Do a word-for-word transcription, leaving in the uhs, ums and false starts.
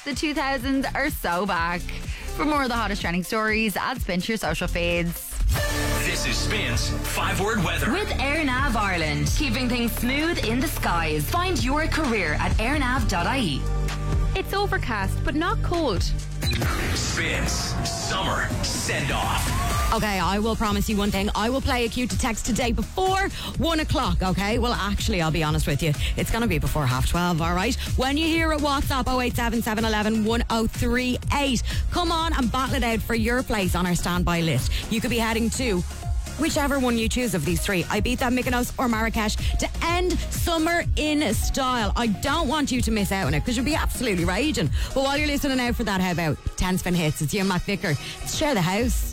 The two thousands are so back. For more of the hottest trending stories, add Spin to your social feeds. This is Spin's five-word weather. With AirNav Ireland, keeping things smooth in the skies. Find your career at airnav dot I E. It's overcast, but not cold. Spin's summer send-off. Okay, I will promise you one thing. I will play a cue to text today before one o'clock, okay? Well, actually, I'll be honest with you. It's going to be before half twelve, all right? When you hear it, WhatsApp oh eight seven, seven one one, one oh three eight. Come on and battle it out for your place on our standby list. You could be heading to whichever one you choose of these three, Ibiza, Mykonos or Marrakesh, to end summer in style. I don't want you to miss out on it because you'll be absolutely raging. But while you're listening out for that, how about ten spin hits? It's you and Matt Vicker. Share the house.